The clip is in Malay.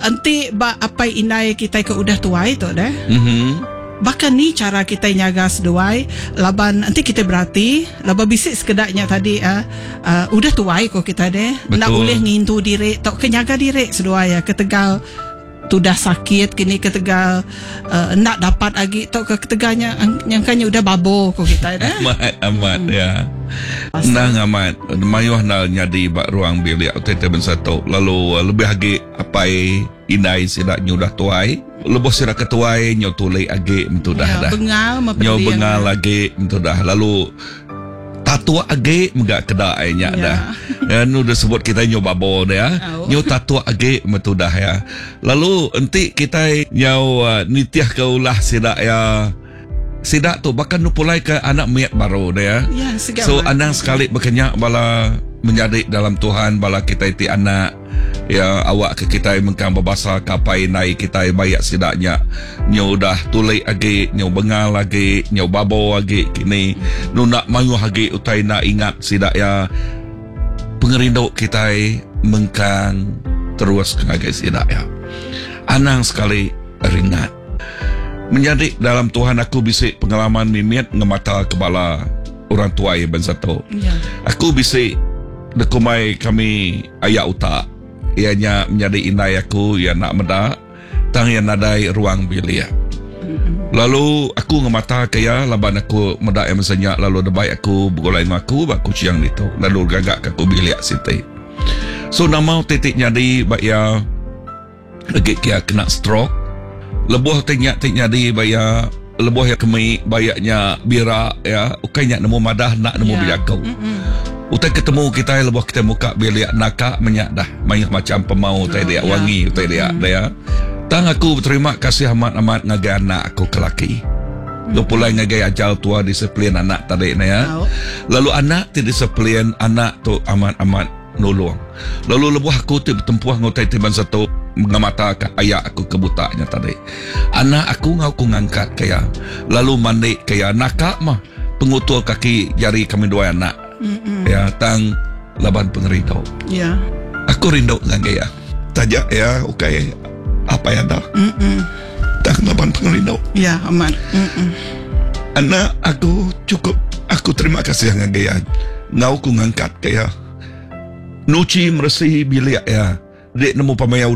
Anti apa inai kita ke udah tuai tu deh. Bahkan ni cara kita nyaga seduai laban nanti kita berarti laban bisik sekedaknya tadi udah tuai kok kita deh. Nak boleh ngintu diri tok kenyaga diri seduai ketegal sudah sakit kini ketegal nak dapat lagi tok keteganya nyangkanya udah babo kok kita deh. Amat ya. Nang amat mayuh nal nyadi bak ruang bilik tete bensato lalu lebih lagi apai inai sidak nyudah tuai lebih sidak ketuai nyo tulai age mentu dah dah nyo bengal lagi mentu dah lalu tatua age megak kedai nya dah ya nu dah sebut kita nyo babo dah nyo tatua age mentu dah ya lalu enti kita nyo nitiah ke ulah sidak ya sidak tu bahkan nupulai ke anak miat baru dia. So anang sekali berkenyak bala menjadi dalam Tuhan bala kita iti anak ya awak ke kita mengkang berbahasa kapai naik kita bayak sidaknya nyo dah tulai lagi nyo bengal lagi nyo babo lagi kini nu nak mayu lagi utai nak ingat sidak ya pengerindau kita mengkang terus ngagai sidak ya anang sekali ringat menjadi dalam Tuhan aku bisik pengalaman mimit ngemata kepala orang tua yang bensato. Aku bisik dekumai kami ayah utak. Ianya menjadi inai aku yang nak medak tang yang nadai ruang bilik. Lalu aku ngemata kaya laban aku medak yang mesenyak lalu debai aku bergolai dengan aku siang itu. Lalu gagak aku bilik siti. So nama titik nyadi baya lagi kia kena stroke. Lebuh tenyak di baya lebuh yang kemi bayaknya bira ya ukainya nemu madah nak nemu biakau utai ketemu kita lebuh kita muka bilik nakak menyak dah banyak macam pemau utai dia wangi utai dia tang aku berterima kasih amat ngagai anak aku kelaki pulai ngagai ajal tua disiplin anak tadi ya lalu anak ti disiplin anak tu amat nolong lalu lebuh aku ti bertempuh ngutai tiban satu mengamata ayah aku kebutanya tadi anak aku ngau ngangkat kaya lalu mandi kaya nakak mah pengutul kaki jari kami dua anak ya tang laban pengerindau aku rindu dengan gaya tajak ya okay apa ya dah tang laban pengerindau aman anak aku cukup aku terima kasih dengan gaya ngau ku ngangkat kaya nuci meresihi bilik ya dek nemu pamayau